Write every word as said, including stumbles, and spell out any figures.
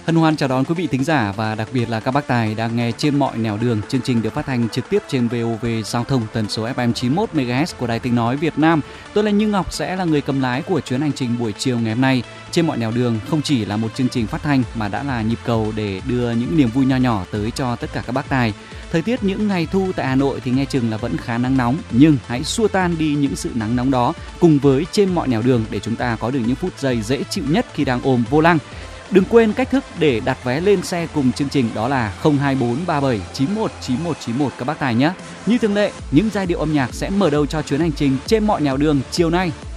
Hân hoan chào đón quý vị thính giả và đặc biệt là các bác tài đang nghe trên mọi nẻo đường. Chương trình được phát thanh trực tiếp trên vê o vê Giao thông tần số ép em chín mươi mốt mê ga héc của Đài Tiếng nói Việt Nam. Tôi là Như Ngọc sẽ là người cầm lái của chuyến hành trình buổi chiều ngày hôm nay. Trên mọi nẻo đường không chỉ là một chương trình phát thanh mà đã là nhịp cầu để đưa những niềm vui nho nhỏ tới cho tất cả các bác tài. Thời tiết những ngày thu tại Hà Nội thì nghe chừng là vẫn khá nắng nóng, nhưng hãy xua tan đi những sự nắng nóng đó cùng với trên mọi nẻo đường để chúng ta có được những phút giây dễ chịu nhất khi đang ôm vô lăng. Đừng quên cách thức để đặt vé lên xe cùng chương trình, đó là không hai bốn ba bảy chín một chín một chín một các bác tài nhé. Như thường lệ, những giai điệu âm nhạc sẽ mở đầu cho chuyến hành trình trên mọi nẻo đường chiều nay.